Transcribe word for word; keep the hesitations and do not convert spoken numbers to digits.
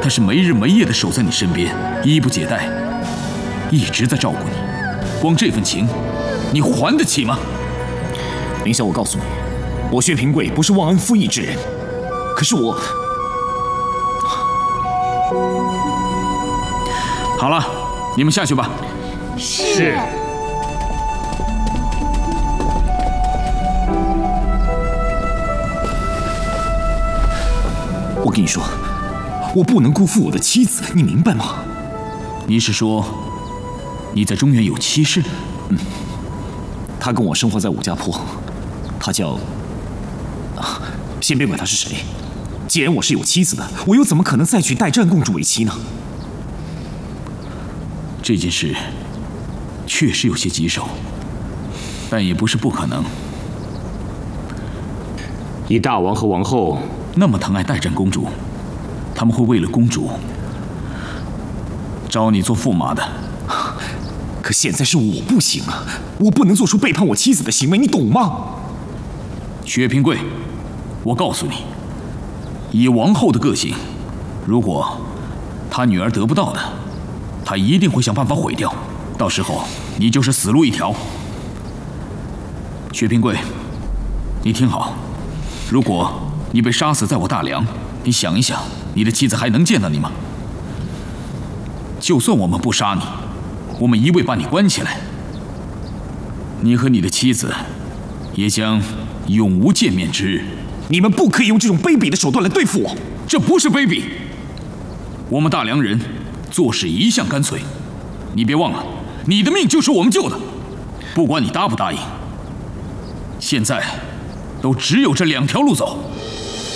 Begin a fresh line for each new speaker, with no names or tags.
他是没日没夜的守在你身边，衣不解带，一直在照顾你。光这份情，你还得起吗？
凌霄，我告诉你，我薛平贵不是忘恩负义之人，可是我……
好了，你们下去吧。
是。
我跟你说，我不能辜负我的妻子，你明白吗？
你是说你在中原有妻室？
嗯，她跟我生活在武家坡，她叫……啊，先别管她是谁，既然我是有妻子的，我又怎么可能再娶代战公主为妻呢？
这件事确实有些棘手，但也不是不可能。
以大王和王后
那么疼爱代战公主，他们会为了公主招你做驸马的。
可现在是我不行啊，我不能做出背叛我妻子的行为，你懂吗？
薛平贵，我告诉你，以王后的个性，如果她女儿得不到的，她一定会想办法毁掉，到时候你就是死路一条。薛平贵，你听好，如果你被杀死在我大梁，你想一想，你的妻子还能见到你吗？就算我们不杀你，我们一味把你关起来，你和你的妻子也将永无见面之日。
你们不可以用这种卑鄙的手段来对付我。
这不是卑鄙，我们大梁人做事一向干脆。你别忘了，你的命就是我们救的，不管你答不答应，现在都只有这两条路走。